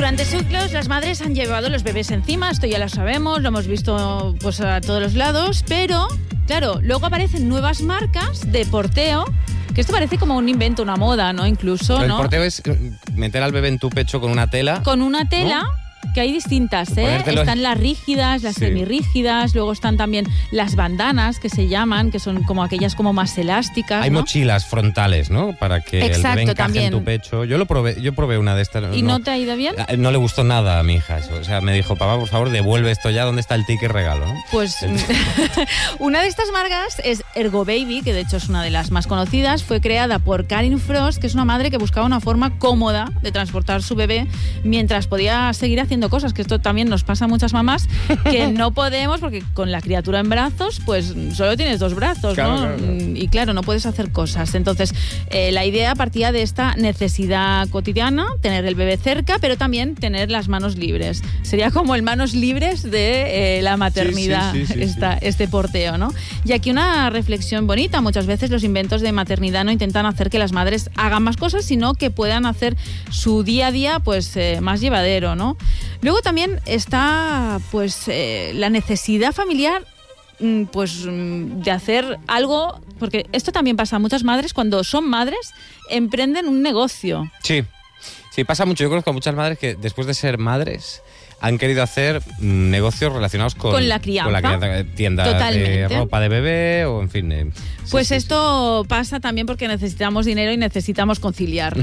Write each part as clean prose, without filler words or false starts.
Durante siglos las madres han llevado los bebés encima, esto ya lo sabemos, lo hemos visto pues a todos los lados, pero claro, luego aparecen nuevas marcas de porteo, que esto parece como un invento, una moda, ¿no? Incluso, ¿no? El porteo es meter al bebé en tu pecho con una tela. Con una tela, ¿no? Que hay distintas, ¿eh? Ponértelo... Están las rígidas, las semirrígidas, luego están también las bandanas, que se llaman, que son como aquellas como más elásticas, Hay ¿no? mochilas frontales, ¿no? Para que el bebé encaje en tu pecho. Yo probé una de estas. ¿Y no te ha ido bien? No le gustó nada a mi hija eso. O sea, me dijo, papá, por favor, devuelve esto ya. ¿Dónde está el ticket regalo, no? Pues una de estas marcas es Ergobaby, que de hecho es una de las más conocidas. Fue creada por Karin Frost, que es una madre que buscaba una forma cómoda de transportar su bebé mientras podía seguir haciendo cosas, que esto también nos pasa a muchas mamás, que no podemos, porque con la criatura en brazos, pues solo tienes dos brazos, claro, ¿no? Claro. Y claro, no puedes hacer cosas. Entonces, la idea partía de esta necesidad cotidiana, tener el bebé cerca, pero también tener las manos libres. Sería como el manos libres de la maternidad, este porteo, ¿no? Y aquí una reflexión bonita. Muchas veces los inventos de maternidad no intentan hacer que las madres hagan más cosas, sino que puedan hacer su día a día pues más llevadero, ¿no? Luego también está pues la necesidad familiar pues de hacer algo, porque esto también pasa a muchas madres cuando son madres, emprenden un negocio. Sí, pasa mucho. Yo conozco a muchas madres que después de ser madres han querido hacer negocios relacionados con la crianza. Con la crianza, tiendas de ropa de bebé o en fin. Pues esto pasa también porque necesitamos dinero y necesitamos conciliar.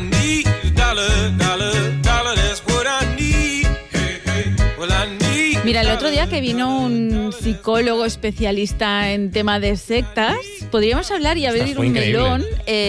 Mira, el otro día que vino un psicólogo especialista en tema de sectas, podríamos hablar y abrir un melón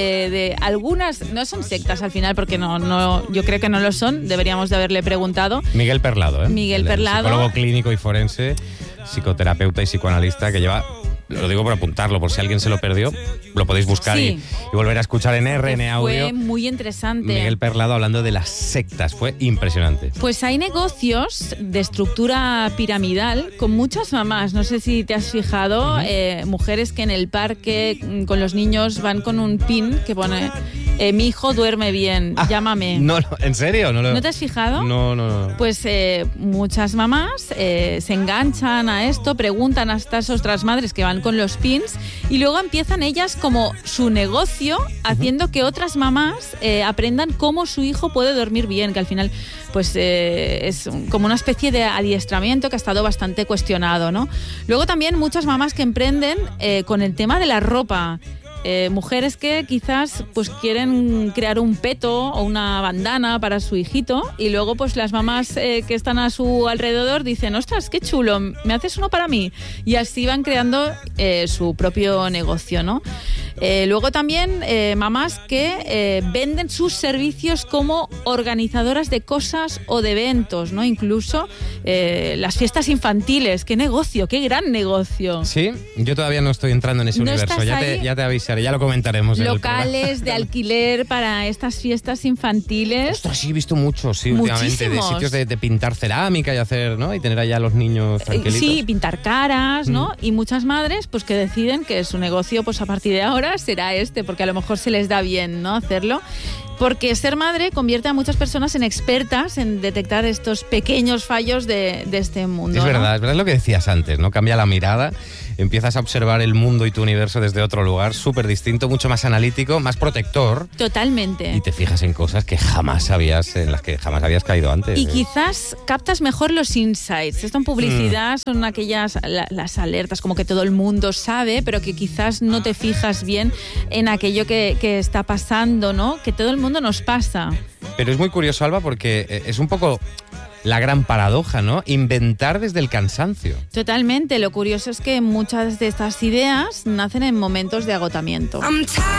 de algunas, no son sectas al final, porque no, yo creo que no lo son, deberíamos de haberle preguntado. Miguel Perlado, Miguel Perlado. Psicólogo clínico y forense, psicoterapeuta y psicoanalista, que lleva... Lo digo por apuntarlo, por si alguien se lo perdió, lo podéis buscar y volver a escuchar en RN Audio. Fue muy interesante. Miguel Perlado hablando de las sectas, fue impresionante. Pues hay negocios de estructura piramidal con muchas mamás, no sé si te has fijado, mujeres que en el parque con los niños van con un pin que pone mi hijo duerme bien, llámame. No, ¿en serio? ¿No te has fijado? No. Pues muchas mamás se enganchan a esto, preguntan a estas otras madres que van con los pins y luego empiezan ellas como su negocio haciendo que otras mamás aprendan cómo su hijo puede dormir bien, que al final pues es como una especie de adiestramiento que ha estado bastante cuestionado, ¿no? Luego también muchas mamás que emprenden con el tema de la ropa. Mujeres que quizás pues quieren crear un peto o una bandana para su hijito y luego pues las mamás que están a su alrededor dicen, ostras, qué chulo, ¿me haces uno para mí? Y así van creando su propio negocio, ¿no? Luego también mamás que venden sus servicios como organizadoras de cosas o de eventos, ¿no? Incluso las fiestas infantiles. ¡Qué negocio! ¡Qué gran negocio! Sí, yo todavía no estoy entrando en ese universo. Ya te avisaré, ya lo comentaremos. Locales de alquiler para estas fiestas infantiles. Ostras, sí, he visto muchos, últimamente. De sitios de pintar cerámica y hacer, ¿no? Y tener allá a los niños tranquilitos. Sí, pintar caras, ¿no? Y muchas madres pues que deciden que su negocio pues a partir de ahora será porque a lo mejor se les da bien, ¿no? Hacerlo. Porque ser madre convierte a muchas personas en expertas en detectar estos pequeños fallos de este mundo. Es verdad, ¿no? Es verdad lo que decías antes, ¿no? Cambia la mirada, empiezas a observar el mundo y tu universo desde otro lugar, súper distinto, mucho más analítico, más protector. Totalmente. Y te fijas en cosas en las que jamás habías caído antes. Y quizás captas mejor los insights. Esto en publicidad son aquellas, las alertas, como que todo el mundo sabe, pero que quizás no te fijas bien en aquello que está pasando, ¿no? Que todo el mundo nos pasa. Pero es muy curioso, Alba, porque es un poco la gran paradoja, ¿no? Inventar desde el cansancio. Totalmente. Lo curioso es que muchas de estas ideas nacen en momentos de agotamiento.